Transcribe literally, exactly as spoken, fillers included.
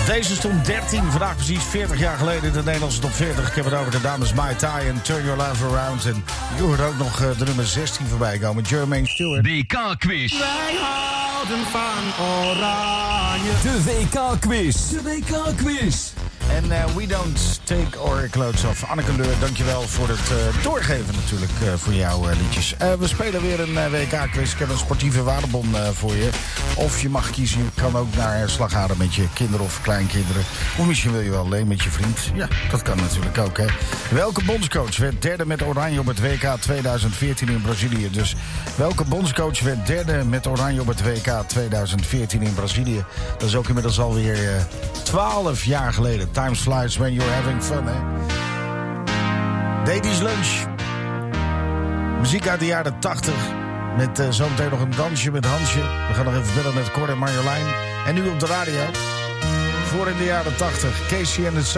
Deze stond dertien, vandaag precies veertig jaar geleden in de Nederlandse top veertig. Ik heb het over de dames Mai Tai en Turn Your Life Around. En je hoort ook nog de nummer zestien voorbij komen, Jermaine Stewart. W K-quiz. Wij houden van Oranje. De W K-quiz. De W K-quiz. En uh, We Don't Take Our Clothes Off. Anneke Leur, dankjewel voor het uh, doorgeven natuurlijk uh, voor jouw uh, liedjes. Uh, we spelen weer een uh, W K-quiz. Ik heb een sportieve waardebon uh, voor je. Of je mag kiezen, je kan ook naar Slagharen met je kinderen of kleinkinderen. Of misschien wil je wel alleen met je vriend. Ja, dat kan natuurlijk ook, hè. Welke bondscoach werd derde met Oranje op het W K tweeduizend veertien in Brazilië? Dus welke bondscoach werd derde met Oranje op het W K tweeduizend veertien in Brazilië? Dat is ook inmiddels alweer uh, twaalf jaar geleden. Time flies when you're having fun, hè. Ladies Lunch. Muziek uit de jaren tachtig. Met uh, zometeen nog een dansje met Hansje. We gaan nog even bellen met Cor en Marjolein. En nu op de radio. Voor in de jaren tachtig. Casey and the